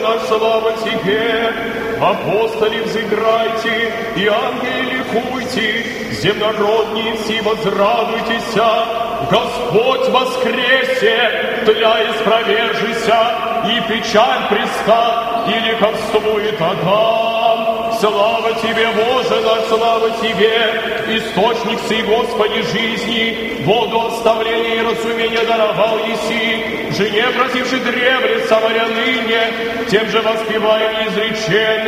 наш, слава Тебе. Апостоли, взыграйте, и ангели ликуйте, земнородние все возрадуйтесь. Господь воскресе, тля испровержися, и печаль преста, и ликовствует Адам. Слава Тебе, Боже наш, слава Тебе, источник сей, Господи, жизни, воду оставления и разумения даровал еси, жене, просившей древле, самаря ныне, тем же воспеваем изречение.